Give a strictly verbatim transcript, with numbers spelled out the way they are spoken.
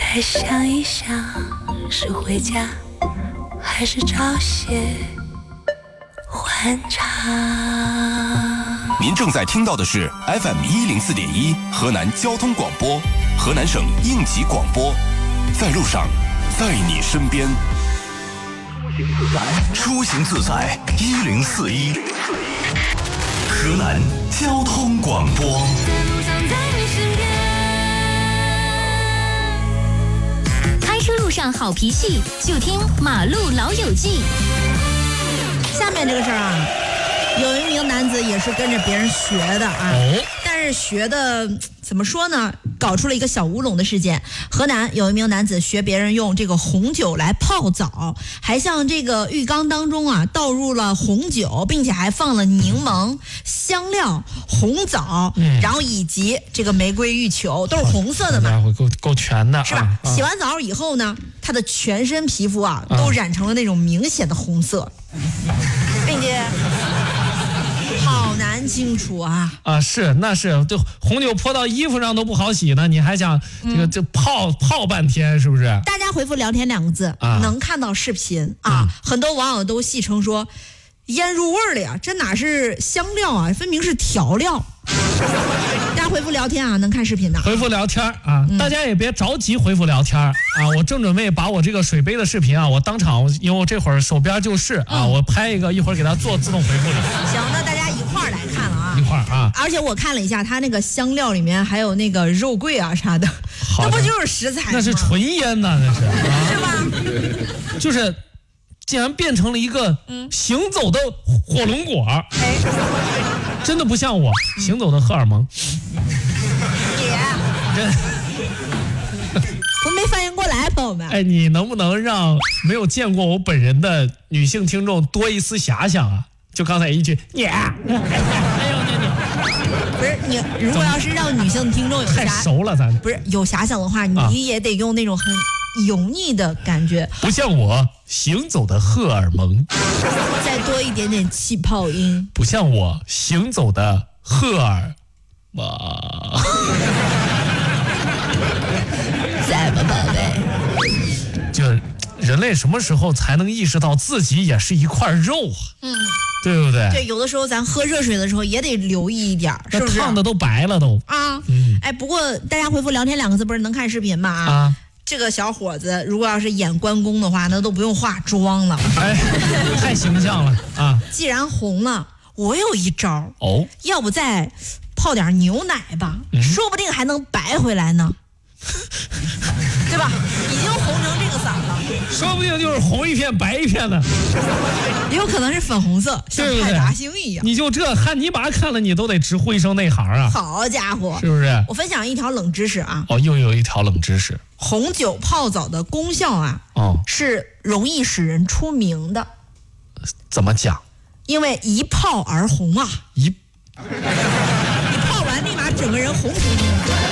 再想一想，是回家还是找些欢唱？ 您正在听到的是 F M 一零四点一河南交通广播，河南省应急广播，在路上，在你身边。 出行自在一零四一，河南交通广播。 开车路上好脾气，就听马路老友记。 下面这个事儿啊，有一名男子也是跟着别人学的啊， 哦、 但是学的怎么说呢？搞出了一个小乌龙的事件。河南有一名男子学别人用这个红酒来泡澡，还向这个浴缸当中啊倒入了红酒，并且还放了柠檬、香料、红枣，嗯、然后以及这个玫瑰浴球，都是红色的嘛， 家伙够够全的， 是吧？ 啊、 洗完澡以后呢，他的全身皮肤啊都染成了那种明显的红色，并且好难清除啊！ 啊，是，那是，就红酒泼到衣服上都不好洗呢，你还想这个这泡、嗯、泡半天，是不是？ 大家回复聊天两个字，啊、能看到视频啊、嗯！很多网友都戏称说，腌入味了呀，这哪是香料啊，分明是调料。大家回复聊天啊，能看视频的。 回复聊天啊、嗯，大家也别着急回复聊天啊！我正准备把我这个水杯的视频啊，我当场，因为我这会儿手边就是啊、嗯，我拍一个，一会儿给它做自动回复的。 行，那大家一块儿来看了啊， 一块儿啊！ 而且我看了一下，它那个香料里面还有那个肉桂啊啥的，那不就是食材吗？ 那是纯腌呐，那是、啊、 是吧？ 就是。竟然变成了一个行走的火龙果，哎，真的不像我行走的荷尔蒙。 姐， 真， 我没反应过来，朋友们。 哎，你能不能让没有见过我本人的女性听众多一丝遐想啊？就刚才一句，你，哎呦你你， 不是你，如果要是让女性听众有太熟了，咱不是有遐想的话，你也得用那种很油腻的感觉， 不像我行走的荷尔蒙， 再多一点点气泡音， 不像我行走的荷尔蒙。 在吗，宝贝？ 就人类什么时候才能意识到自己也是一块肉啊？嗯，对不对？ 对，有的时候咱喝热水的时候也得留意一点，是不是？ 烫的都白了都啊。嗯，哎，不过大家回复聊天两个字，不是能看视频吗？啊。啊这个小伙子如果要是演关公的话，那都不用化妆了， 哎，太形象了啊！ 既然红了，我有一招哦， 要不再泡点牛奶吧，嗯、说不定还能白回来呢，对吧？已经红成这个色了， 说不定就是红一片白一片的， 也有可能是粉红色，像派大星一样。 你就这汉尼拔看了你都得直呼一声内行啊！ 好家伙， 是不是？ 我分享一条冷知识啊！ 哦，又有一条冷知识。 红酒泡澡的功效啊，哦，是容易使人出名的。 怎么讲？ 因为一泡而红啊！ 一， 你泡完立马整个人红彤彤的。